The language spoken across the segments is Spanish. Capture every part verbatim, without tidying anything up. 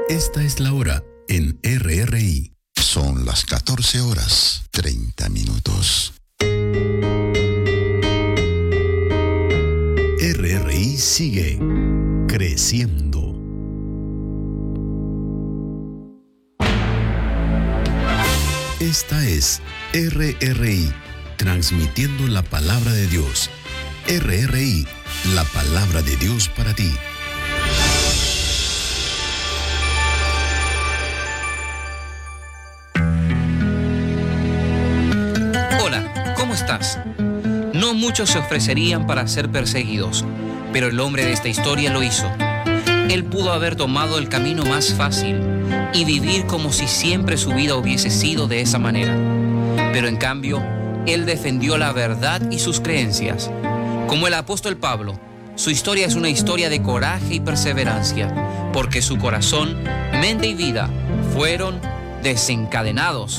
Esta es la hora en R R I. Son las catorce horas, treinta minutos. R R I sigue creciendo. Esta es R R I, transmitiendo la palabra de Dios. R R I, la palabra de Dios para ti. Hola, ¿cómo estás? No muchos se ofrecerían para ser perseguidos, pero el hombre de esta historia lo hizo. Él pudo haber tomado el camino más fácil y vivir como si siempre su vida hubiese sido de esa manera. Pero en cambio, él defendió la verdad y sus creencias. Como el apóstol Pablo, su historia es una historia de coraje y perseverancia, porque su corazón, mente y vida fueron desencadenados.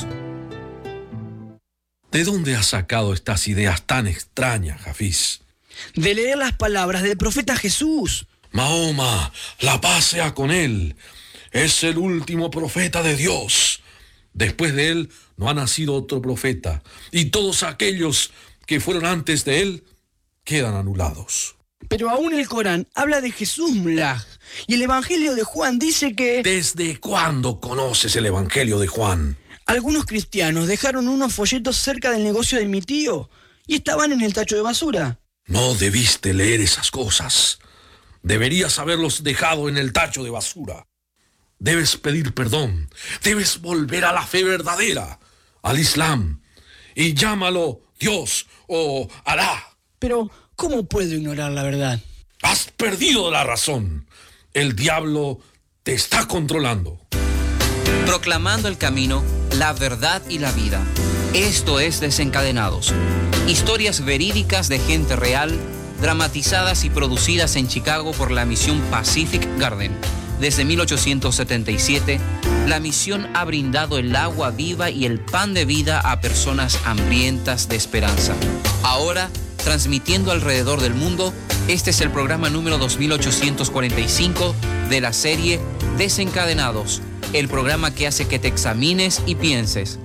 ¿De dónde has sacado estas ideas tan extrañas, Hafiz? De leer las palabras del profeta Jesús. Mahoma, la paz sea con él. Es el último profeta de Dios. Después de él no ha nacido otro profeta, y todos aquellos que fueron antes de él quedan anulados. Pero aún el Corán habla de Jesús, Mlaj, y el Evangelio de Juan dice que... ¿Desde cuándo conoces el Evangelio de Juan? Algunos cristianos dejaron unos folletos cerca del negocio de mi tío y estaban en el tacho de basura. No debiste leer esas cosas. Deberías haberlos dejado en el tacho de basura. Debes pedir perdón. Debes volver a la fe verdadera, al Islam, y llámalo Dios o Alá. Pero, ¿cómo puedo ignorar la verdad? Has perdido la razón. El diablo te está controlando. Proclamando el camino, la verdad y la vida. Esto es Desencadenados. Historias verídicas de gente real, dramatizadas y producidas en Chicago por la misión Pacific Garden. Desde mil ochocientos setenta y siete, la misión ha brindado el agua viva y el pan de vida a personas hambrientas de esperanza. Ahora, transmitiendo alrededor del mundo, este es el programa número dos mil ochocientos cuarenta y cinco de la serie Desencadenados, el programa que hace que te examines y pienses.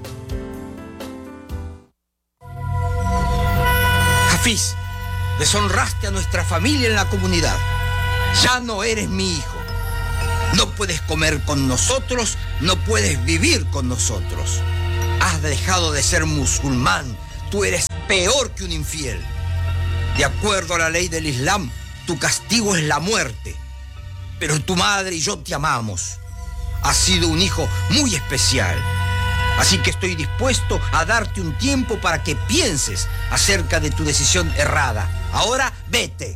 Hafiz, deshonraste a nuestra familia en la comunidad. Ya no eres mi hijo. No puedes comer con nosotros, no puedes vivir con nosotros. Has dejado de ser musulmán. Tú eres peor que un infiel. De acuerdo a la ley del Islam, tu castigo es la muerte. Pero tu madre y yo te amamos. Has sido un hijo muy especial. Así que estoy dispuesto a darte un tiempo para que pienses acerca de tu decisión errada. Ahora, vete.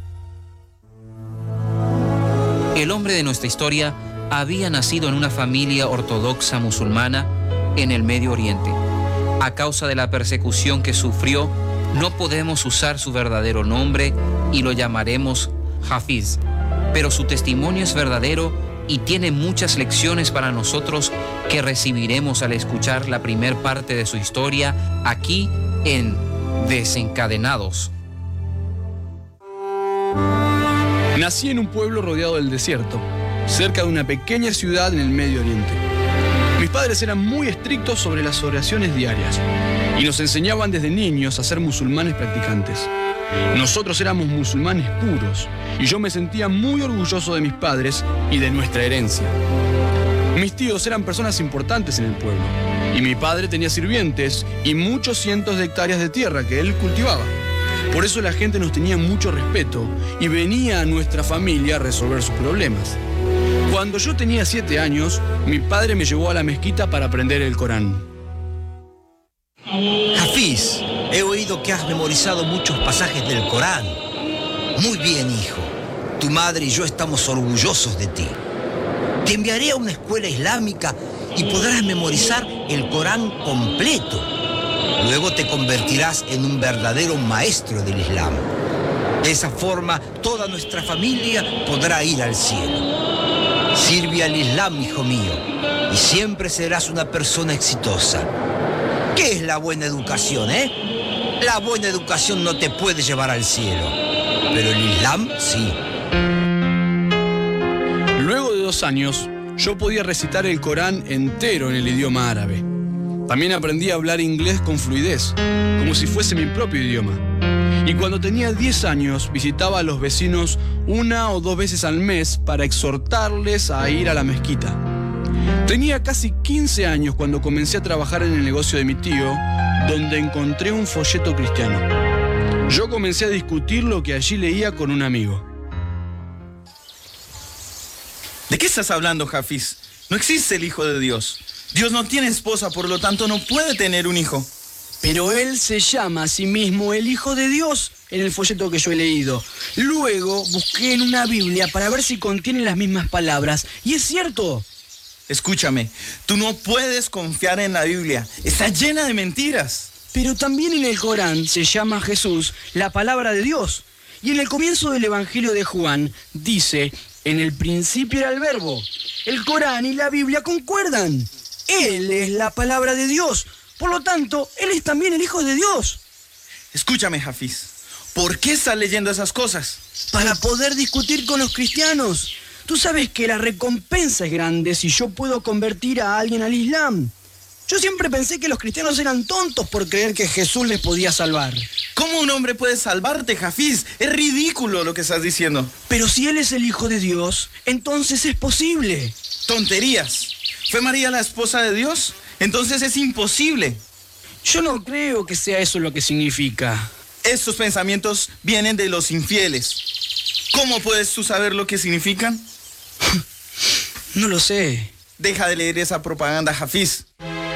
El hombre de nuestra historia había nacido en una familia ortodoxa musulmana en el Medio Oriente. A causa de la persecución que sufrió, no podemos usar su verdadero nombre y lo llamaremos Hafiz. Pero su testimonio es verdadero y tiene muchas lecciones para nosotros que recibiremos al escuchar la primer parte de su historia aquí en Desencadenados. Nací en un pueblo rodeado del desierto, cerca de una pequeña ciudad en el Medio Oriente. Mis padres eran muy estrictos sobre las oraciones diarias y nos enseñaban desde niños a ser musulmanes practicantes. Nosotros éramos musulmanes puros y yo me sentía muy orgulloso de mis padres y de nuestra herencia. Mis tíos eran personas importantes en el pueblo y mi padre tenía sirvientes y muchos cientos de hectáreas de tierra que él cultivaba. Por eso la gente nos tenía mucho respeto y venía a nuestra familia a resolver sus problemas. Cuando yo tenía siete años, mi padre me llevó a la mezquita para aprender el Corán. Hafiz, he oído que has memorizado muchos pasajes del Corán. Muy bien, hijo. Tu madre y yo estamos orgullosos de ti. Te enviaré a una escuela islámica y podrás memorizar el Corán completo. Luego te convertirás en un verdadero maestro del Islam. De esa forma, toda nuestra familia podrá ir al cielo. Sirve al Islam, hijo mío, y siempre serás una persona exitosa. ¿Qué es la buena educación, eh? La buena educación no te puede llevar al cielo, pero el Islam sí. Luego de dos años, yo podía recitar el Corán entero en el idioma árabe. También aprendí a hablar inglés con fluidez, como si fuese mi propio idioma. Y cuando tenía diez años, visitaba a los vecinos una o dos veces al mes para exhortarles a ir a la mezquita. Tenía casi quince años cuando comencé a trabajar en el negocio de mi tío, donde encontré un folleto cristiano. Yo comencé a discutir lo que allí leía con un amigo. ¿De qué estás hablando, Hafiz? No existe el Hijo de Dios. Dios no tiene esposa, por lo tanto no puede tener un hijo. Pero él se llama a sí mismo el Hijo de Dios en el folleto que yo he leído. Luego busqué en una Biblia para ver si contiene las mismas palabras. Y es cierto. Escúchame, tú no puedes confiar en la Biblia. Está llena de mentiras. Pero también en el Corán se llama Jesús la palabra de Dios. Y en el comienzo del Evangelio de Juan dice, en el principio era el verbo. El Corán y la Biblia concuerdan. Él es la palabra de Dios. Por lo tanto, Él es también el Hijo de Dios. Escúchame, Hafiz. ¿Por qué estás leyendo esas cosas? Para poder discutir con los cristianos. Tú sabes que la recompensa es grande si yo puedo convertir a alguien al Islam. Yo siempre pensé que los cristianos eran tontos por creer que Jesús les podía salvar. ¿Cómo un hombre puede salvarte, Hafiz? Es ridículo lo que estás diciendo. Pero si Él es el Hijo de Dios, entonces es posible. Tonterías. ¿Fue María la esposa de Dios? Entonces es imposible. Yo no creo que sea eso lo que significa. Estos pensamientos vienen de los infieles. ¿Cómo puedes tú saber lo que significan? No lo sé. Deja de leer esa propaganda, Hafiz.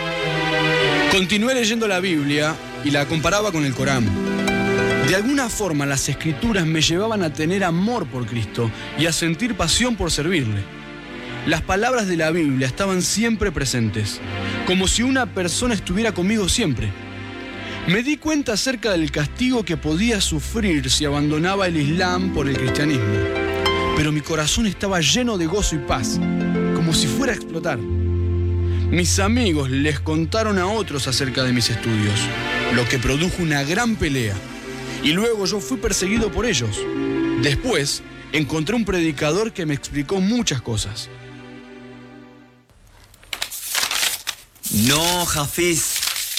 Continué leyendo la Biblia y la comparaba con el Corán. De alguna forma las escrituras me llevaban a tener amor por Cristo y a sentir pasión por servirle. Las palabras de la Biblia estaban siempre presentes, como si una persona estuviera conmigo siempre. Me di cuenta acerca del castigo que podía sufrir si abandonaba el Islam por el cristianismo, pero mi corazón estaba lleno de gozo y paz, como si fuera a explotar. Mis amigos les contaron a otros acerca de mis estudios, lo que produjo una gran pelea, y luego yo fui perseguido por ellos. Después, encontré un predicador que me explicó muchas cosas. No, Hafiz.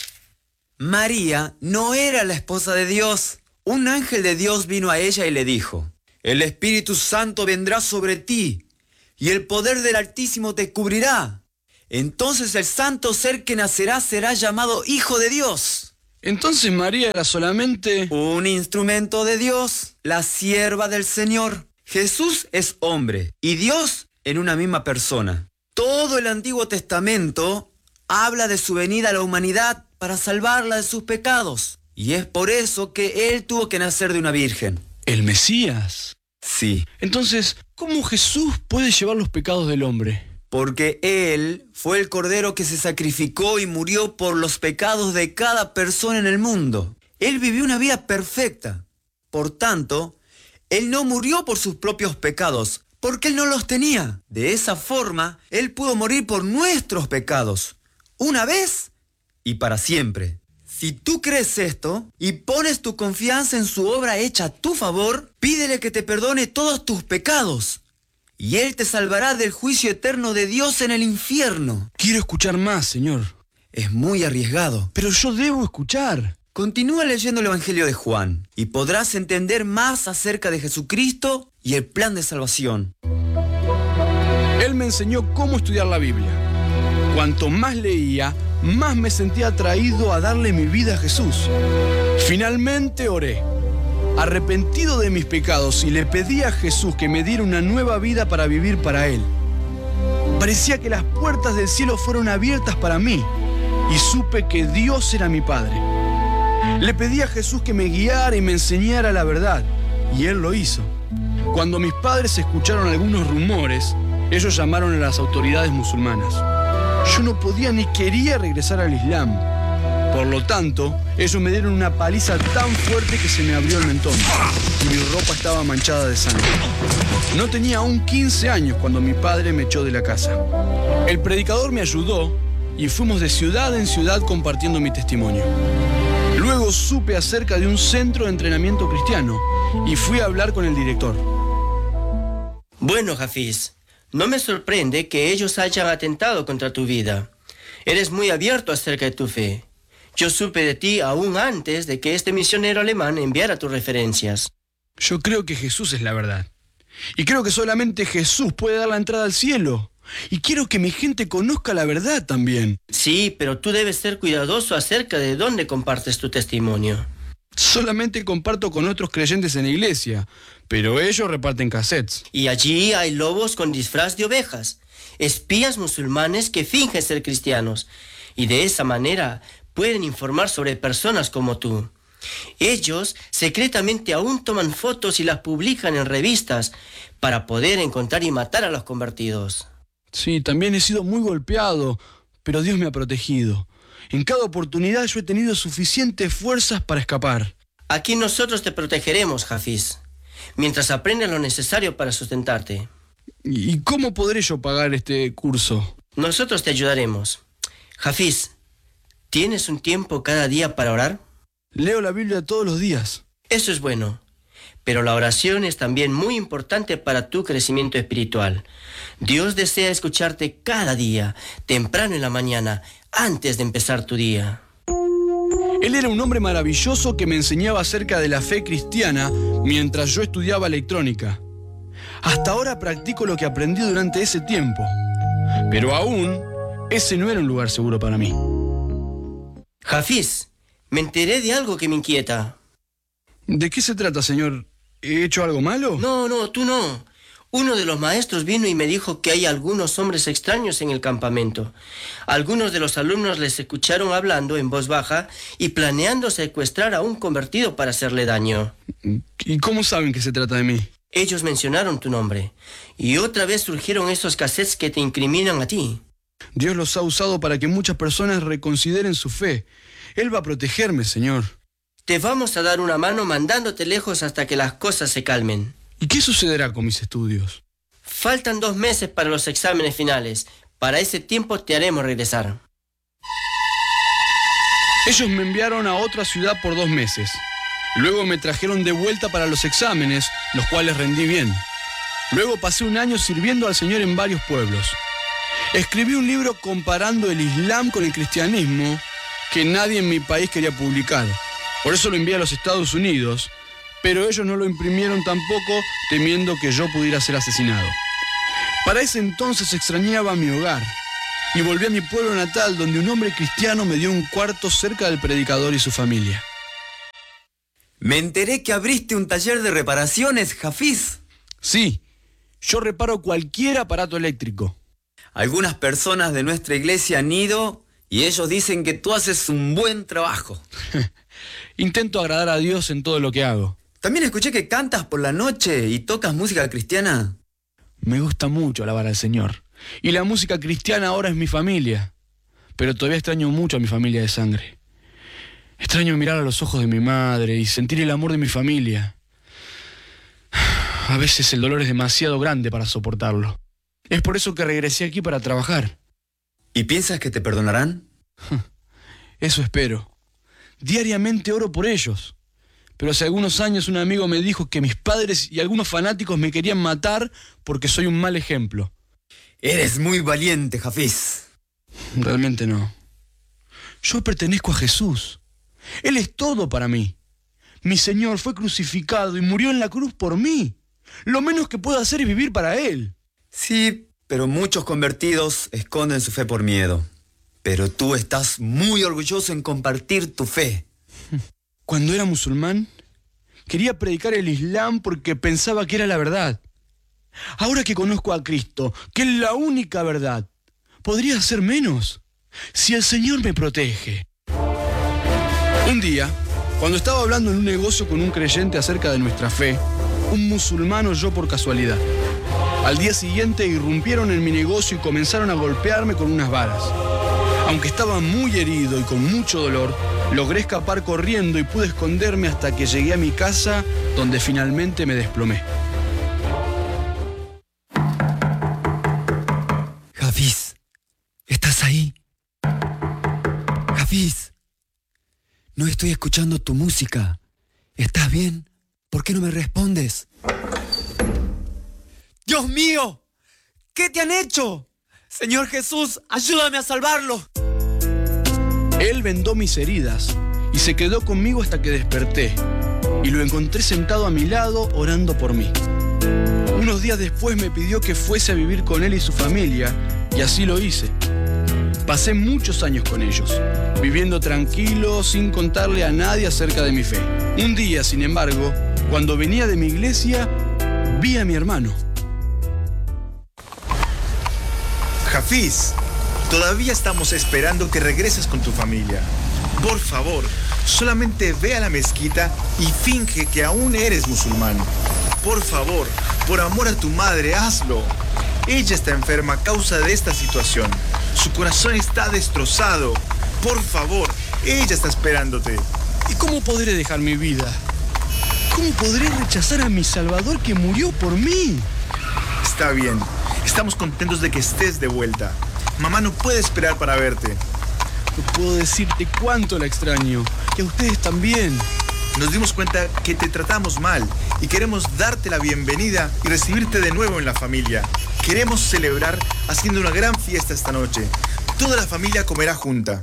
María no era la esposa de Dios. Un ángel de Dios vino a ella y le dijo, el Espíritu Santo vendrá sobre ti, y el poder del Altísimo te cubrirá. Entonces el santo ser que nacerá será llamado Hijo de Dios. Entonces María era solamente un instrumento de Dios, la sierva del Señor. Jesús es hombre y Dios en una misma persona. Todo el Antiguo Testamento habla de su venida a la humanidad para salvarla de sus pecados. Y es por eso que Él tuvo que nacer de una virgen. ¿El Mesías? Sí. Entonces, ¿cómo Jesús puede llevar los pecados del hombre? Porque Él fue el Cordero que se sacrificó y murió por los pecados de cada persona en el mundo. Él vivió una vida perfecta. Por tanto, Él no murió por sus propios pecados, porque Él no los tenía. De esa forma, Él pudo morir por nuestros pecados, una vez y para siempre. Si tú crees esto y pones tu confianza en su obra hecha a tu favor, pídele que te perdone todos tus pecados. Y Él te salvará del juicio eterno de Dios en el infierno. Quiero escuchar más, Señor. Es muy arriesgado. Pero yo debo escuchar. Continúa leyendo el Evangelio de Juan y podrás entender más acerca de Jesucristo y el plan de salvación. Él me enseñó cómo estudiar la Biblia. Cuanto más leía, más me sentía atraído a darle mi vida a Jesús. Finalmente oré, arrepentido de mis pecados, y le pedí a Jesús que me diera una nueva vida para vivir para Él. Parecía que las puertas del cielo fueron abiertas para mí y supe que Dios era mi Padre. Le pedí a Jesús que me guiara y me enseñara la verdad, y Él lo hizo. Cuando mis padres escucharon algunos rumores, ellos llamaron a las autoridades musulmanas. Yo no podía ni quería regresar al Islam. Por lo tanto, ellos me dieron una paliza tan fuerte que se me abrió el mentón y mi ropa estaba manchada de sangre. No tenía aún quince años cuando mi padre me echó de la casa. El predicador me ayudó y fuimos de ciudad en ciudad compartiendo mi testimonio. Luego supe acerca de un centro de entrenamiento cristiano y fui a hablar con el director. Bueno, Hafiz, No me sorprende que ellos hayan atentado contra tu vida. Eres muy abierto acerca de tu fe. Yo supe de ti aún antes de que este misionero alemán enviara tus referencias. Yo creo que Jesús es la verdad. Y creo que solamente Jesús puede dar la entrada al cielo. Y quiero que mi gente conozca la verdad también. Sí, pero tú debes ser cuidadoso acerca de dónde compartes tu testimonio. Solamente comparto con otros creyentes en la iglesia, pero ellos reparten cassettes. Y allí hay lobos con disfraz de ovejas, espías musulmanes que fingen ser cristianos, y de esa manera pueden informar sobre personas como tú. Ellos secretamente aún toman fotos y las publican en revistas para poder encontrar y matar a los convertidos. Sí, también he sido muy golpeado, pero Dios me ha protegido. En cada oportunidad yo he tenido suficientes fuerzas para escapar. Aquí nosotros te protegeremos, Hafiz, mientras aprendes lo necesario para sustentarte. ¿Y cómo podré yo pagar este curso? Nosotros te ayudaremos. Hafiz, ¿tienes un tiempo cada día para orar? Leo la Biblia todos los días. Eso es bueno, pero la oración es también muy importante para tu crecimiento espiritual. Dios desea escucharte cada día, temprano en la mañana, antes de empezar tu día. Él era un hombre maravilloso que me enseñaba acerca de la fe cristiana mientras yo estudiaba electrónica. Hasta ahora practico lo que aprendí durante ese tiempo, pero aún ese no era un lugar seguro para mí. Hafiz, me enteré de algo que me inquieta. ¿De qué se trata, señor? ¿He hecho algo malo? No, no, tú no. Uno de los maestros vino y me dijo que hay algunos hombres extraños en el campamento. Algunos de los alumnos les escucharon hablando en voz baja y planeando secuestrar a un convertido para hacerle daño. ¿Y cómo saben que se trata de mí? Ellos mencionaron tu nombre. Y otra vez surgieron esos cassettes que te incriminan a ti. Dios los ha usado para que muchas personas reconsideren su fe. Él va a protegerme, Señor. Te vamos a dar una mano mandándote lejos hasta que las cosas se calmen. ¿Y qué sucederá con mis estudios? Faltan dos meses para los exámenes finales. Para ese tiempo te haremos regresar. Ellos me enviaron a otra ciudad por dos meses. Luego me trajeron de vuelta para los exámenes, los cuales rendí bien. Luego pasé un año sirviendo al Señor en varios pueblos. Escribí un libro comparando el Islam con el cristianismo que nadie en mi país quería publicar. Por eso lo envié a los Estados Unidos, pero ellos no lo imprimieron tampoco, temiendo que yo pudiera ser asesinado. Para ese entonces extrañaba mi hogar y volví a mi pueblo natal, donde un hombre cristiano me dio un cuarto cerca del predicador y su familia. Me enteré que abriste un taller de reparaciones, Hafiz. Sí, yo reparo cualquier aparato eléctrico. Algunas personas de nuestra iglesia han ido y ellos dicen que tú haces un buen trabajo. Intento agradar a Dios en todo lo que hago. También escuché que cantas por la noche y tocas música cristiana. Me gusta mucho alabar al Señor. Y la música cristiana ahora es mi familia. Pero todavía extraño mucho a mi familia de sangre. Extraño mirar a los ojos de mi madre y sentir el amor de mi familia. A veces el dolor es demasiado grande para soportarlo. Es por eso que regresé aquí para trabajar. ¿Y piensas que te perdonarán? Eso espero. Diariamente oro por ellos. Pero hace algunos años un amigo me dijo que mis padres y algunos fanáticos me querían matar porque soy un mal ejemplo. Eres muy valiente, Hafiz. Realmente no. Yo pertenezco a Jesús. Él es todo para mí. Mi Señor fue crucificado y murió en la cruz por mí. Lo menos que puedo hacer es vivir para Él. Sí, pero muchos convertidos esconden su fe por miedo. Pero tú estás muy orgulloso en compartir tu fe. Cuando era musulmán, quería predicar el Islam porque pensaba que era la verdad. Ahora que conozco a Cristo, que es la única verdad, ¿podría hacer menos? Si el Señor me protege. Un día, cuando estaba hablando en un negocio con un creyente acerca de nuestra fe, un musulmán oyó por casualidad. Al día siguiente irrumpieron en mi negocio y comenzaron a golpearme con unas varas. Aunque estaba muy herido y con mucho dolor, logré escapar corriendo y pude esconderme hasta que llegué a mi casa, donde finalmente me desplomé. Hafiz, ¿estás ahí? Hafiz, no estoy escuchando tu música. ¿Estás bien? ¿Por qué no me respondes? ¡Dios mío! ¿Qué te han hecho? Señor Jesús, ayúdame a salvarlo. Él vendó mis heridas y se quedó conmigo hasta que desperté. Y lo encontré sentado a mi lado orando por mí. Unos días después me pidió que fuese a vivir con él y su familia, y así lo hice. Pasé muchos años con ellos, viviendo tranquilo, sin contarle a nadie acerca de mi fe. Un día, sin embargo, cuando venía de mi iglesia, vi a mi hermano. Hafiz, todavía estamos esperando que regreses con tu familia. Por favor, solamente ve a la mezquita y finge que aún eres musulmán. Por favor, por amor a tu madre, hazlo. Ella está enferma a causa de esta situación. Su corazón está destrozado. Por favor, ella está esperándote. ¿Y cómo podré dejar mi vida? ¿Cómo podré rechazar a mi Salvador que murió por mí? Está bien. Estamos contentos de que estés de vuelta. Mamá no puede esperar para verte. No puedo decirte cuánto la extraño. Y a ustedes también. Nos dimos cuenta que te tratamos mal y queremos darte la bienvenida y recibirte de nuevo en la familia. Queremos celebrar haciendo una gran fiesta esta noche. Toda la familia comerá junta.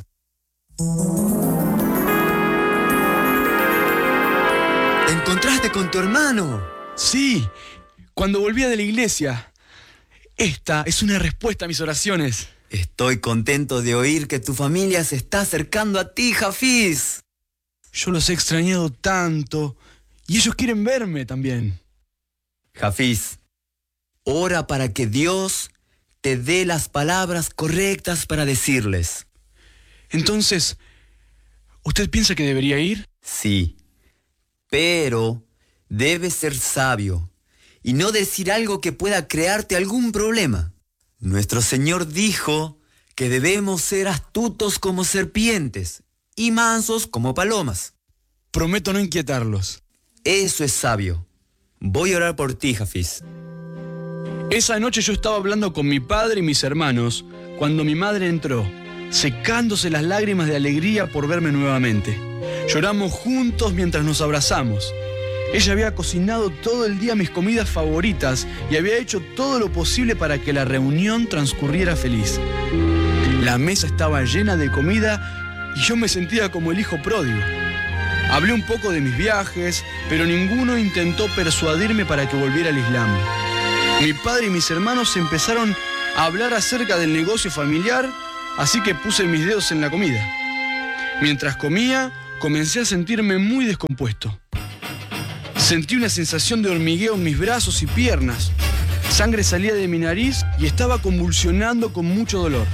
¿Te encontraste con tu hermano? Sí, cuando volvía de la iglesia. Esta es una respuesta a mis oraciones. Estoy contento de oír que tu familia se está acercando a ti, Hafiz. Yo los he extrañado tanto y ellos quieren verme también. Hafiz, ora para que Dios te dé las palabras correctas para decirles. Entonces, ¿usted piensa que debería ir? Sí, pero debes ser sabio y no decir algo que pueda crearte algún problema. Nuestro Señor dijo que debemos ser astutos como serpientes y mansos como palomas. Prometo no inquietarlos. Eso es sabio. Voy a orar por ti, Hafiz. Esa noche yo estaba hablando con mi padre y mis hermanos cuando mi madre entró, secándose las lágrimas de alegría por verme nuevamente. Lloramos juntos mientras nos abrazamos. Ella había cocinado todo el día mis comidas favoritas y había hecho todo lo posible para que la reunión transcurriera feliz. La mesa estaba llena de comida y yo me sentía como el hijo pródigo. Hablé un poco de mis viajes, pero ninguno intentó persuadirme para que volviera al Islam. Mi padre y mis hermanos empezaron a hablar acerca del negocio familiar, así que puse mis dedos en la comida. Mientras comía, comencé a sentirme muy descompuesto. Sentí una sensación de hormigueo en mis brazos y piernas. Sangre salía de mi nariz y estaba convulsionando con mucho dolor.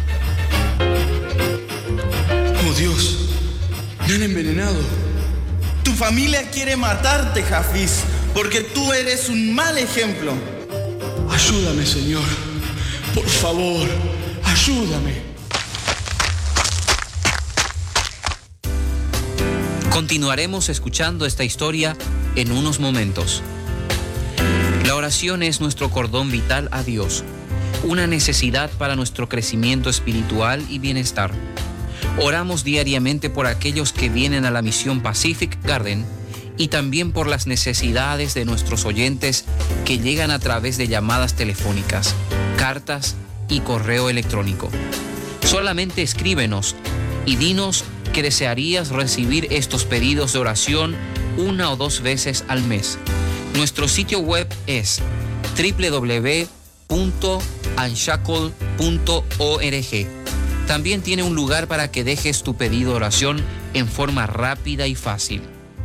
¡Oh, Dios! ¡Me han envenenado! Tu familia quiere matarte, Hafiz, porque tú eres un mal ejemplo. Ayúdame, Señor. Por favor, ayúdame. Continuaremos escuchando esta historia en unos momentos. La oración es nuestro cordón vital a Dios, una necesidad para nuestro crecimiento espiritual y bienestar. Oramos diariamente por aquellos que vienen a la misión Pacific Garden y también por las necesidades de nuestros oyentes que llegan a través de llamadas telefónicas, cartas y correo electrónico. Solamente escríbenos y dinos que desearías recibir estos pedidos de oración una o dos veces al mes. Nuestro sitio web es doble u doble u doble u punto unshackled punto org. También tiene un lugar para que dejes tu pedido de oración en forma rápida y fácil.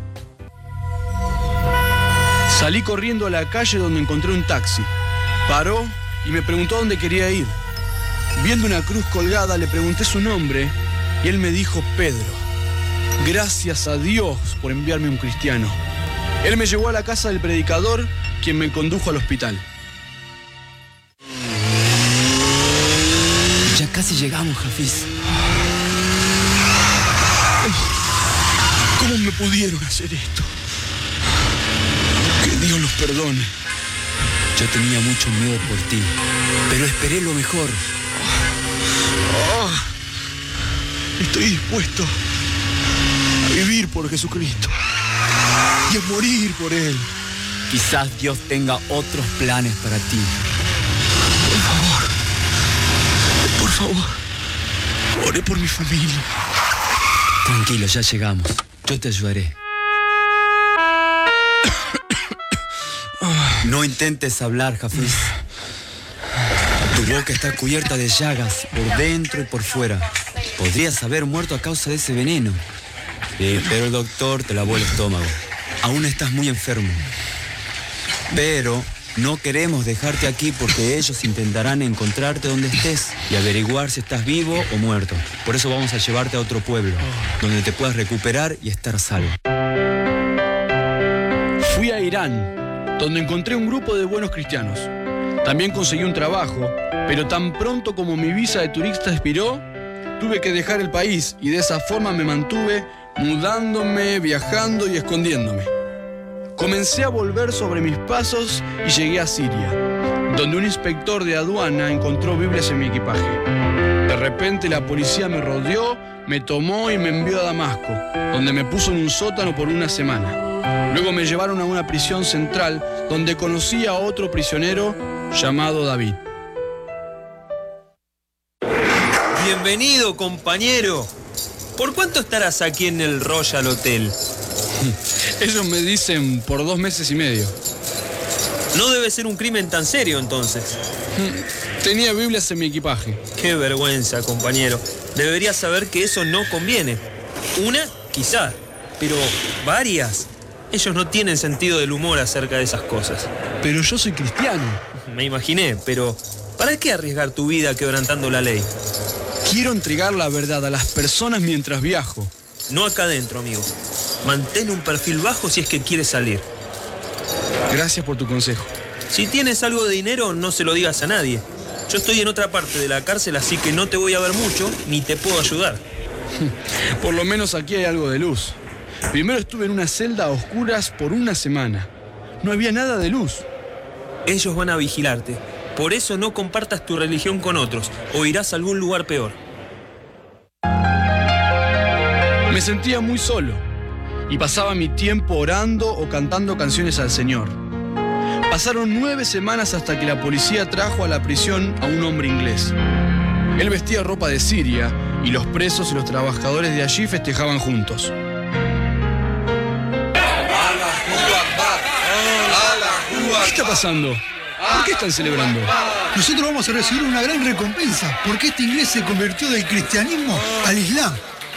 Salí corriendo a la calle donde encontré un taxi. Paró y me preguntó a dónde quería ir. Viendo una cruz colgada, le pregunté su nombre y él me dijo Pedro. Gracias a Dios por enviarme un cristiano. Él me llevó a la casa del predicador, quien me condujo al hospital. Ya casi llegamos, Hafiz. ¿Cómo me pudieron hacer esto? Que Dios los perdone. Yo tenía mucho miedo por ti, pero esperé lo mejor. Oh, estoy dispuesto a vivir por Jesucristo y a morir por Él. Quizás Dios tenga otros planes para ti. Por favor. favor, ore por mi familia. Tranquilo, ya llegamos. Yo te ayudaré. No intentes hablar, Hafiz. Tu boca está cubierta de llagas por dentro y por fuera. Podrías haber muerto a causa de ese veneno. Sí, pero el doctor te lavó el estómago. Aún estás muy enfermo. Pero no queremos dejarte aquí porque ellos intentarán encontrarte donde estés y averiguar si estás vivo o muerto. Por eso vamos a llevarte a otro pueblo, donde te puedas recuperar y estar a salvo. Fui a Irán, donde encontré un grupo de buenos cristianos. También conseguí un trabajo, pero tan pronto como mi visa de turista expiró, tuve que dejar el país y de esa forma me mantuve mudándome, viajando y escondiéndome. Comencé a volver sobre mis pasos y llegué a Siria, donde un inspector de aduana encontró Biblias en mi equipaje. De repente la policía me rodeó, me tomó y me envió a Damasco, donde me puso en un sótano por una semana. Luego me llevaron a una prisión central, donde conocí a otro prisionero llamado David. Bienvenido, compañero. ¿Por cuánto estarás aquí en el Royal Hotel? Ellos me dicen por dos meses y medio. No debe ser un crimen tan serio, entonces. Tenía Biblias en mi equipaje. Qué vergüenza, compañero. Deberías saber que eso no conviene. Una, quizá, pero varias. Ellos no tienen sentido del humor acerca de esas cosas. Pero yo soy cristiano. Me imaginé, pero ¿para qué arriesgar tu vida quebrantando la ley? Quiero entregar la verdad a las personas mientras viajo. No acá adentro, amigo. Mantén un perfil bajo si es que quieres salir. Gracias por tu consejo. Si tienes algo de dinero, no se lo digas a nadie. Yo estoy en otra parte de la cárcel, así que no te voy a ver mucho, ni te puedo ayudar. Por lo menos aquí hay algo de luz. Primero estuve en una celda a oscuras por una semana. No había nada de luz. Ellos van a vigilarte. Por eso no compartas tu religión con otros, o irás a algún lugar peor. Me sentía muy solo y pasaba mi tiempo orando o cantando canciones al Señor. Pasaron nueve semanas hasta que la policía trajo a la prisión a un hombre inglés. Él vestía ropa de Siria y los presos y los trabajadores de allí festejaban juntos. ¿Qué está pasando? ¿Por qué están celebrando? Nosotros vamos a recibir una gran recompensa porque este inglés se convirtió del cristianismo al islam.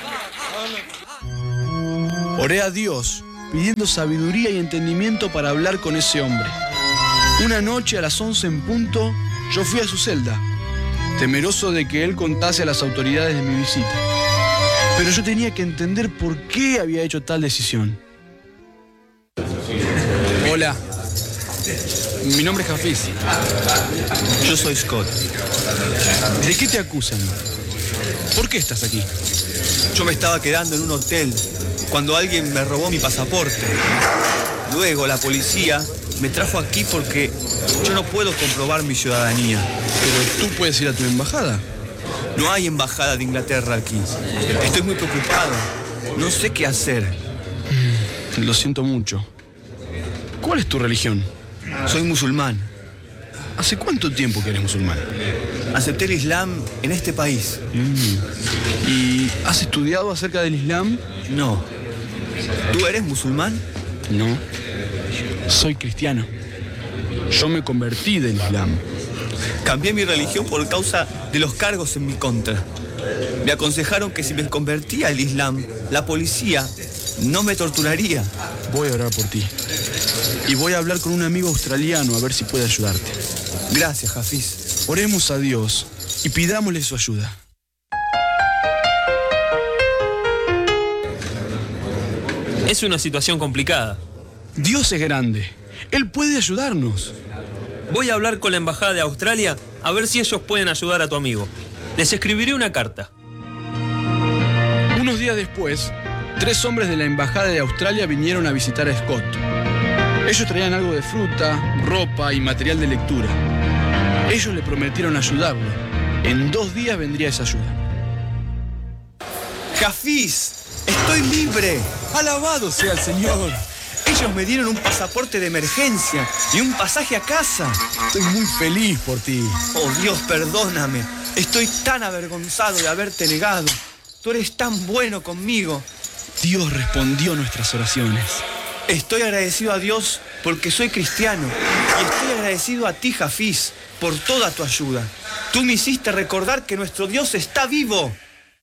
Oré a Dios pidiendo sabiduría y entendimiento para hablar con ese hombre. Una noche a las once en punto, yo fui a su celda, temeroso de que él contase a las autoridades de mi visita. Pero yo tenía que entender por qué había hecho tal decisión. Hola. Mi nombre es Hafiz. Yo soy Scott. ¿De qué te acusan? ¿Por qué estás aquí? Yo me estaba quedando en un hotel cuando alguien me robó mi pasaporte. Luego la policía me trajo aquí porque yo no puedo comprobar mi ciudadanía. Pero tú puedes ir a tu embajada. No hay embajada de Inglaterra aquí. Estoy muy preocupado. No sé qué hacer. Lo siento mucho. ¿Cuál es tu religión? Soy musulmán. ¿Hace cuánto tiempo que eres musulmán? Acepté el Islam en este país. Mm. ¿Y has estudiado acerca del Islam? No. ¿Tú eres musulmán? No. Soy cristiano. Yo me convertí del Islam. Cambié mi religión por causa de los cargos en mi contra. Me aconsejaron que si me convertía al Islam, la policía no me torturaría. Voy a orar por ti. Y voy a hablar con un amigo australiano a ver si puede ayudarte. Gracias, Hafiz. Oremos a Dios y pidámosle su ayuda. Es una situación complicada. Dios es grande. Él puede ayudarnos. Voy a hablar con la embajada de Australia a ver si ellos pueden ayudar a tu amigo. Les escribiré una carta. Unos días después, tres hombres de la embajada de Australia vinieron a visitar a Scott. Ellos traían algo de fruta, ropa y material de lectura. Ellos le prometieron ayudarlo. En dos días vendría esa ayuda. ¡Hafiz! ¡Estoy libre! ¡Alabado sea el Señor! Ellos me dieron un pasaporte de emergencia y un pasaje a casa. Estoy muy feliz por ti. Oh Dios, perdóname. Estoy tan avergonzado de haberte negado. Tú eres tan bueno conmigo. Dios respondió nuestras oraciones. Estoy agradecido a Dios porque soy cristiano. Y estoy agradecido a ti, Hafiz, por toda tu ayuda. Tú me hiciste recordar que nuestro Dios está vivo.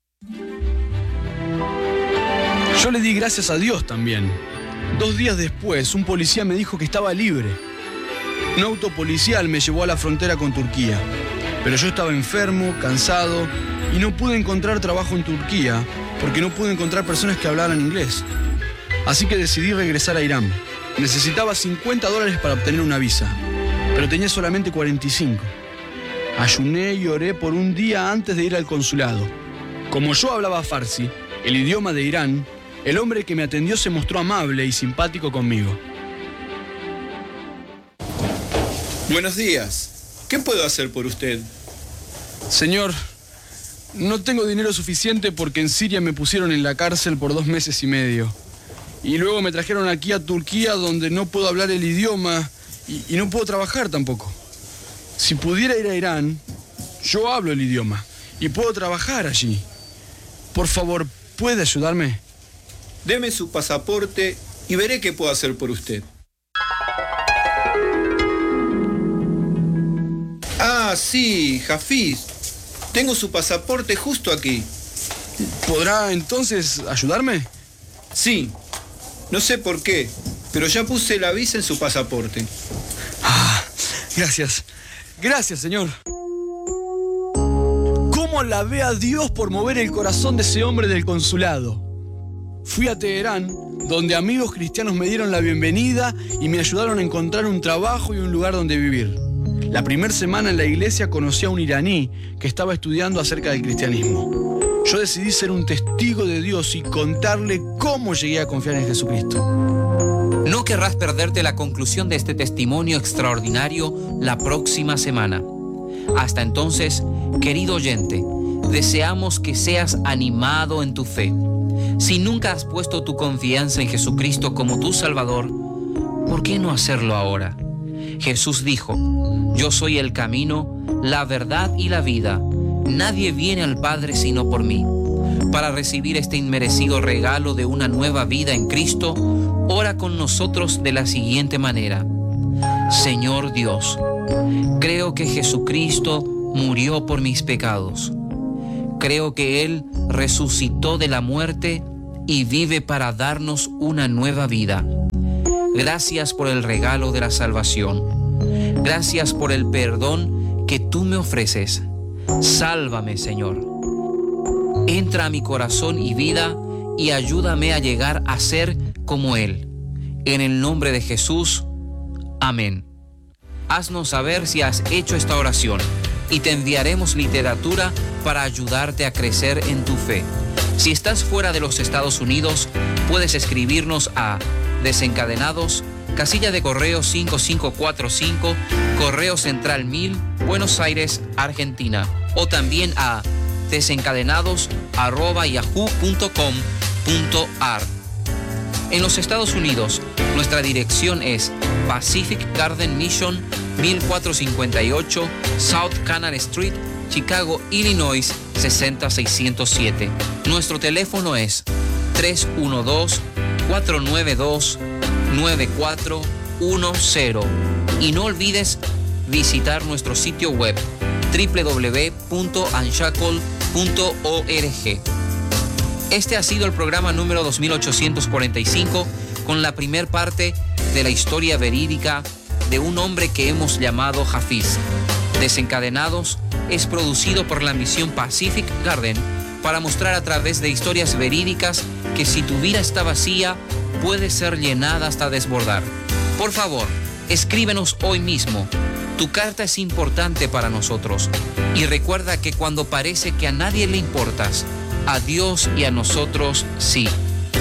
Yo le di gracias a Dios también. Dos días después, un policía me dijo que estaba libre. Un auto policial me llevó a la frontera con Turquía. Pero yo estaba enfermo, cansado, y no pude encontrar trabajo en Turquía porque no pude encontrar personas que hablaran inglés. Así que decidí regresar a Irán. Necesitaba cincuenta dólares para obtener una visa, pero tenía solamente cuarenta y cinco. Ayuné y oré por un día antes de ir al consulado. Como yo hablaba farsi, el idioma de Irán, el hombre que me atendió se mostró amable y simpático conmigo. Buenos días. ¿Qué puedo hacer por usted? Señor, no tengo dinero suficiente porque en Siria me pusieron en la cárcel por dos meses y medio. Y luego me trajeron aquí a Turquía, donde no puedo hablar el idioma y, y no puedo trabajar tampoco. Si pudiera ir a Irán, yo hablo el idioma y puedo trabajar allí. Por favor, ¿puede ayudarme? Deme su pasaporte y veré qué puedo hacer por usted. Ah, sí, Hafiz. Tengo su pasaporte justo aquí. ¿Podrá entonces ayudarme? Sí. No sé por qué, pero ya puse la visa en su pasaporte. Ah, gracias. Gracias, señor. ¿Cómo alabé a Dios por mover el corazón de ese hombre del consulado? Fui a Teherán, donde amigos cristianos me dieron la bienvenida y me ayudaron a encontrar un trabajo y un lugar donde vivir. La primera semana en la iglesia conocí a un iraní que estaba estudiando acerca del cristianismo. Yo decidí ser un testigo de Dios y contarle cómo llegué a confiar en Jesucristo. No querrás perderte la conclusión de este testimonio extraordinario la próxima semana. Hasta entonces, querido oyente, deseamos que seas animado en tu fe. Si nunca has puesto tu confianza en Jesucristo como tu Salvador, ¿por qué no hacerlo ahora? Jesús dijo: yo soy el camino, la verdad y la vida. Nadie viene al Padre sino por mí. Para recibir este inmerecido regalo de una nueva vida en Cristo, ora con nosotros de la siguiente manera: Señor Dios, creo que Jesucristo murió por mis pecados. Creo que Él resucitó de la muerte y vive para darnos una nueva vida. Gracias por el regalo de la salvación. Gracias por el perdón que tú me ofreces. Sálvame, Señor. Entra a mi corazón y vida y ayúdame a llegar a ser como Él. En el nombre de Jesús, amén. Haznos saber si has hecho esta oración y te enviaremos literatura para ayudarte a crecer en tu fe. Si estás fuera de los Estados Unidos, puedes escribirnos a Desencadenados, casilla de correo cinco cinco cuatro cinco, Correo Central mil, Buenos Aires, Argentina, o también a desencadenados arroba yahoo punto com punto ar. En los Estados Unidos, nuestra dirección es Pacific Garden Mission, mil cuatrocientos cincuenta y ocho South Canal Street, Chicago, Illinois, seis cero seis cero siete. Nuestro teléfono es tres uno dos, cuatro nueve dos, nueve cuatro uno cero. Y no olvides visitar nuestro sitio web doble u doble u doble u punto anshackle punto org. Este ha sido el programa número dos mil ochocientos cuarenta y cinco con la primer parte de la historia verídica de un hombre que hemos llamado Hafiz. Desencadenados es producido por la misión Pacific Garden para mostrar a través de historias verídicas que si tu vida está vacía, puede ser llenada hasta desbordar. Por favor, escríbenos hoy mismo. Tu carta es importante para nosotros. Y recuerda que cuando parece que a nadie le importas, a Dios y a nosotros sí.